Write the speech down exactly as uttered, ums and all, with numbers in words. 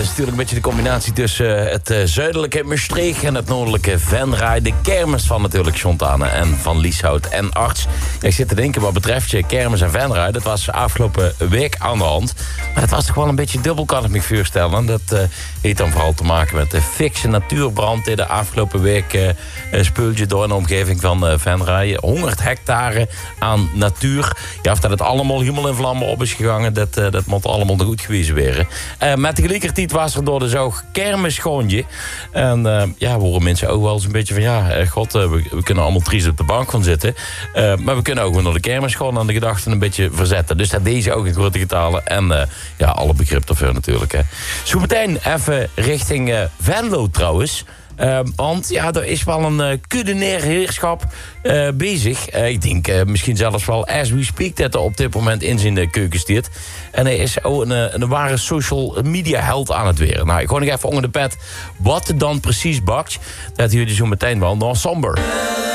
is natuurlijk een beetje de combinatie tussen het uh, zuidelijke Maastricht en het noordelijke Venray. De kermis van natuurlijk Chontane en van Lieshout en Arts. Ja, ik zit te denken wat betreft je kermis en Venray. Dat was afgelopen week aan de hand. Maar dat was toch wel een beetje dubbel, kan ik me voorstellen. Dat uh, heeft dan vooral te maken met de fikse natuurbrand in de afgelopen week. Uh, uh, speultje door in de omgeving van uh, Venray. honderd hectare aan natuur. Ja, of dat het allemaal helemaal in vlammen op is gegaan, dat, uh, dat moet allemaal goed geweest worden. Uh, met tegelijkertijd was er door de zoog kermisschoonje. En uh, ja, we horen mensen ook wel eens een beetje van... ja, uh, god, uh, we, we kunnen allemaal triest op de bank gaan zitten. Uh, maar we kunnen ook weer naar de kermisschoon en de gedachten een beetje verzetten. Dus dat deze ook in grote getalen. En uh, ja, alle begrip daarvoor natuurlijk. Hè. Zo meteen even richting uh, Venlo trouwens. Uh, want ja, er is wel een uh, culinair heerschap uh, bezig. Uh, ik denk uh, misschien zelfs wel as we speak dat er op dit moment in zijn uh, keuken stiert. En hij is ook een, een, een ware social media held aan het weer. Nou, ik gooi nog even onder de pet wat er dan precies bakt. Dat jullie zo meteen wel naar Somber.